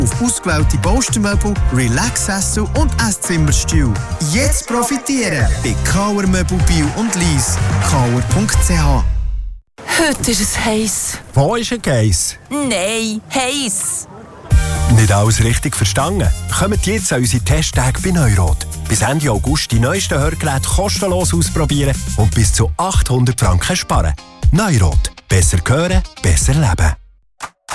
auf ausgewählte Baustellmöbel, Relax-Sessel und Esszimmerstühle. Jetzt profitieren bei Kauer Möbel Biel und Lies. kauer.ch. Heute ist es heiß. Wo ist ein Geiss? Nein, heiß. Nicht alles richtig verstanden? Kommt jetzt an unsere Testtage bei Neurot. Bis Ende August die neuesten Hörgeräte kostenlos ausprobieren und bis zu 800 Franken sparen. Neurot. Besser hören, besser leben.